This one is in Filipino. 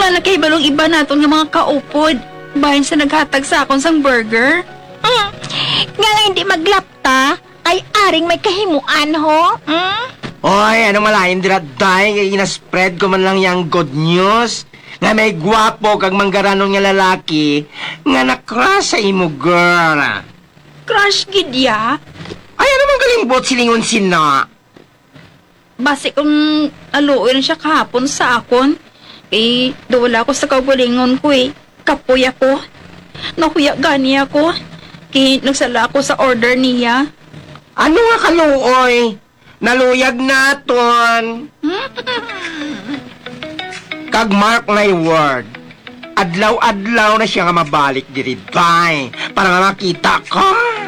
Wala na kay balong iba naton nga mga kaupod. Bahin sa naghatag sa akon sang burger. Nga lang hindi maglapta, ay aring may kahimuan ho. Oy, anong malayan dira, day? Kaya ina-spread ko man lang yung good news. Nga may gwapo kag manggaranong nga lalaki nga nakras sa imo, girl. Crush gid ya. Ay, ano mang galing silingon sina? Basi kung aluoy na siya kahapon sa akon. Wala ko sa kabulingon ko Kapoy ako. Nakuya gani ako. Nagsala ako sa order niya. Ano nga kaluoy? Naluyag naton. Kag mark my word, adlaw-adlaw na siya nga mabalik diri, bay. Para nga makita ka.